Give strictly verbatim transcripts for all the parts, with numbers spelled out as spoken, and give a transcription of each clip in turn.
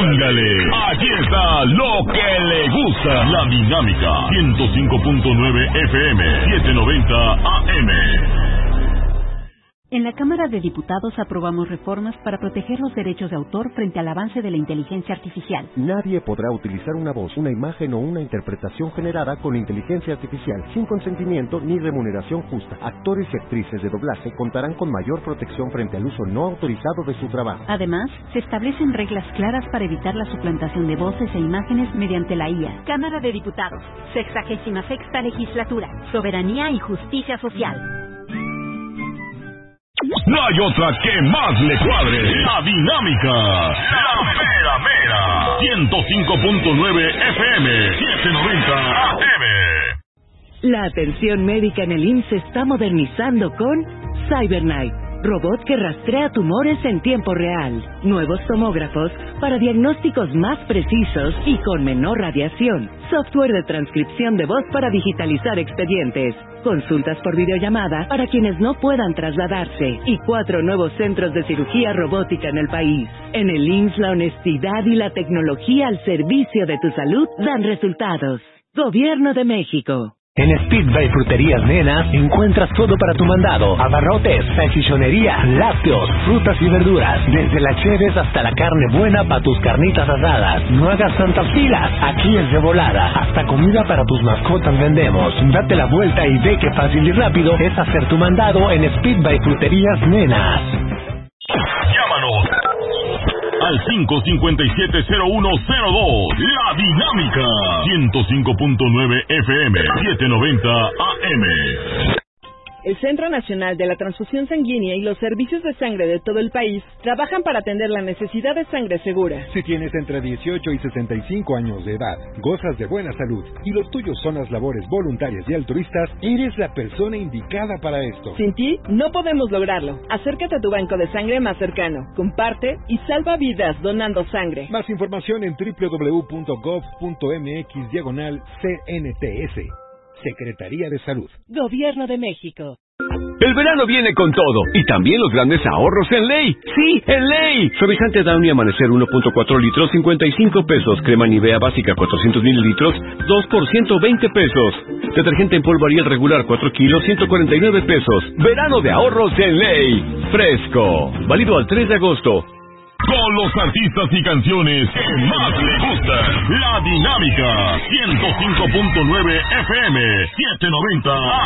Póngale. Aquí está lo que le gusta. La Dinámica. ciento cinco punto nueve F M. setecientos noventa A M. En la Cámara de Diputados aprobamos reformas para proteger los derechos de autor frente al avance de la inteligencia artificial. Nadie podrá utilizar una voz, una imagen o una interpretación generada con inteligencia artificial sin consentimiento ni remuneración justa. Actores y actrices de doblaje contarán con mayor protección frente al uso no autorizado de su trabajo. Además, se establecen reglas claras para evitar la suplantación de voces e imágenes mediante la I A. Cámara de Diputados, sexagésima sexta legislatura, soberanía y justicia social. No hay otra que más le cuadre. La Dinámica. La mera mera. ciento cinco punto nueve F M. setecientos noventa A M. La atención médica en el I M S S se está modernizando con CyberKnife, robot que rastrea tumores en tiempo real. Nuevos tomógrafos para diagnósticos más precisos y con menor radiación. Software de transcripción de voz para digitalizar expedientes. Consultas por videollamada para quienes no puedan trasladarse. Y cuatro nuevos centros de cirugía robótica en el país. En el I M S S la honestidad y la tecnología al servicio de tu salud dan resultados. Gobierno de México. En Speedway Fruterías Nenas encuentras todo para tu mandado. Abarrotes, salchichonería, lácteos, frutas y verduras. Desde las cheves hasta la carne buena para tus carnitas asadas. No hagas tantas filas, aquí es de volada. Hasta comida para tus mascotas vendemos. Date la vuelta y ve qué fácil y rápido es hacer tu mandado en Speedway Fruterías Nenas. Llámanos al cinco cinco siete cero uno cero dos. La Dinámica. ciento cinco punto nueve F M. setecientos noventa A M. El Centro Nacional de la Transfusión Sanguínea y los servicios de sangre de todo el país trabajan para atender la necesidad de sangre segura. Si tienes entre dieciocho y sesenta y cinco años de edad, gozas de buena salud y los tuyos son las labores voluntarias y altruistas, eres la persona indicada para esto. Sin ti, no podemos lograrlo. Acércate a tu banco de sangre más cercano, comparte y salva vidas donando sangre. Más información en doble u doble u doble u punto gov punto m x diagonal C N T S. Secretaría de Salud. Gobierno de México. El verano viene con todo, y también los grandes ahorros en Ley. ¡Sí, en Ley! Suavizante Downy Amanecer uno punto cuatro litros, cincuenta y cinco pesos. Crema Nivea básica cuatrocientos mililitros, dos por ciento veinte pesos. Detergente en polvo Ariel regular cuatro kilos, ciento cuarenta y nueve pesos. Verano de ahorros en Ley. Fresco. Válido al tres de agosto. Con los artistas y canciones que más le gustan. La Dinámica. ciento cinco punto nueve F M. setecientos noventa A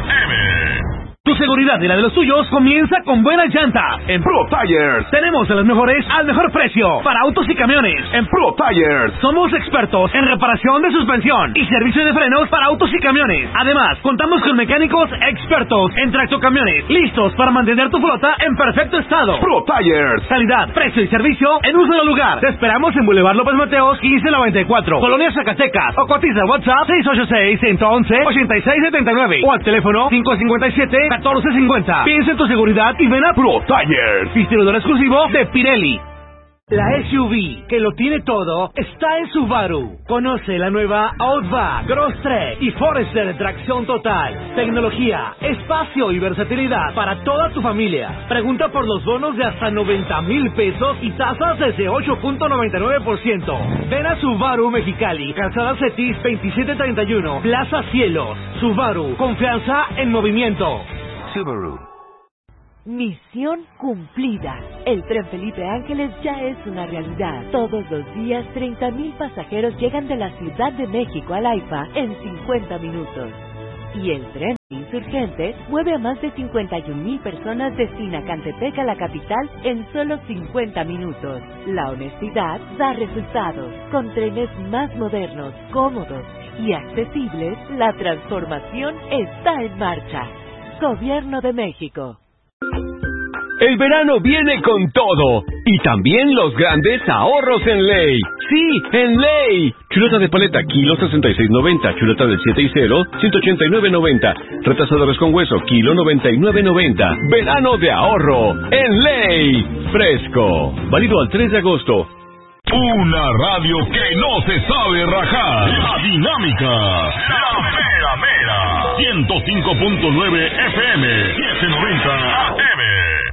M. Tu seguridad y la de los tuyos comienza con buenas llantas. En Pro Tires tenemos a los mejores al mejor precio para autos y camiones. En Pro Tires somos expertos en reparación de suspensión y servicio de frenos para autos y camiones. Además, contamos con mecánicos expertos en tractocamiones, listos para mantener tu flota en perfecto estado. Pro Tires, calidad, precio y servicio en un solo lugar. Te esperamos en Boulevard López Mateos quince noventa y cuatro, Colonia Zacatecas, o cotiza WhatsApp seis ocho seis, uno uno uno, ocho seis siete nueve o al teléfono cinco cinco siete, catorce cincuenta. Piensa en tu seguridad y ven a Pro Tires, distribuidor exclusivo de Pirelli. La S U V que lo tiene todo está en Subaru. Conoce la nueva Outback, Crosstrek y Forester de tracción total. Tecnología, espacio y versatilidad para toda tu familia. Pregunta por los bonos de hasta noventa mil pesos y tasas desde ocho punto noventa y nueve por ciento. Ven a Subaru Mexicali, Calzada Cetis veintisiete treinta y uno, Plaza Cielos. Subaru, confianza en movimiento. Subaru. Misión cumplida. El Tren Felipe Ángeles ya es una realidad. Todos los días, treinta mil pasajeros llegan de la Ciudad de México al AIFA en cincuenta minutos. Y el Tren Insurgente mueve a más de cincuenta y un mil personas de Sinacantepec a la capital en solo cincuenta minutos. La honestidad da resultados. Con trenes más modernos, cómodos y accesibles, la transformación está en marcha. Gobierno de México. El verano viene con todo, y también los grandes ahorros en Ley. ¡Sí, en Ley! Chuleta de paleta, kilo sesenta y seis noventa. Chuleta del siete y cero, ciento ochenta y nueve noventa. Retrasadores con hueso, kilo noventa y nueve noventa. Verano de ahorro en Ley. Fresco. Válido al tres de agosto. Una radio que no se sabe rajar. La Dinámica. La mera mera. ciento cinco punto nueve F M. setecientos noventa A M.